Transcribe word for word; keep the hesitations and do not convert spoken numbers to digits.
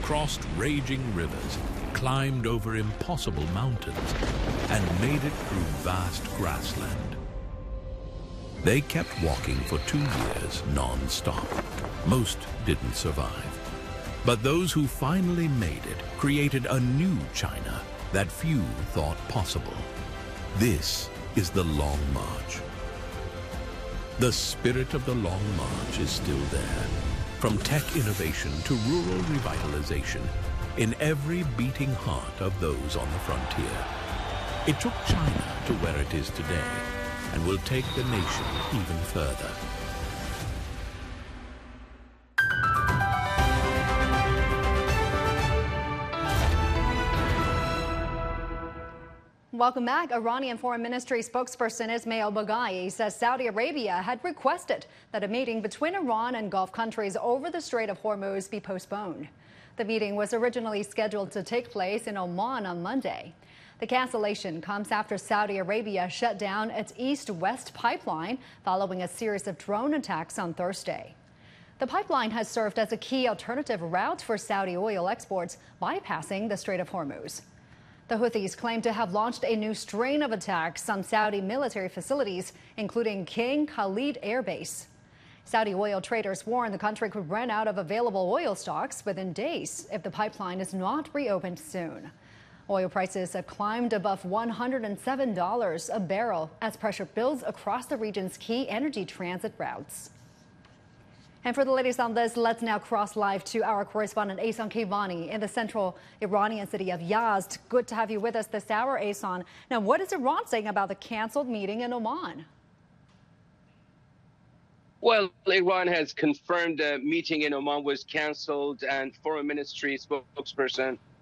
crossed raging rivers, climbed over impossible mountains, and made it through vast grassland. They kept walking for two years non-stop. Most didn't survive. But those who finally made it created a new China that few thought possible. This is the Long March. The spirit of the Long March is still there. From tech innovation to rural revitalization, in every beating heart of those on the frontier. It took China to where it is today and will take the nation even further. Welcome back. Iranian Foreign Ministry spokesperson Ismail Baghai says Saudi Arabia had requested that a meeting between Iran and Gulf countries over the Strait of Hormuz be postponed. The meeting was originally scheduled to take place in Oman on Monday. The cancellation comes after Saudi Arabia shut down its east-west pipeline following a series of drone attacks on Thursday. The pipeline has served as a key alternative route for Saudi oil exports, bypassing the Strait of Hormuz. The Houthis claim to have launched a new strain of attacks on Saudi military facilities, including King Khalid Air Base. Saudi oil traders warn the country could run out of available oil stocks within days if the pipeline is not reopened soon. Oil prices have climbed above one hundred seven dollars a barrel as pressure builds across the region's key energy transit routes. And for the latest on this, let's now cross live to our correspondent Ahsan Kayvani in the central Iranian city of Yazd. Good to have you with us this hour, Ahsan. Now, what is Iran saying about the canceled meeting in Oman? Well, Iran has confirmed the meeting in Oman was canceled, and Foreign Ministry spokesperson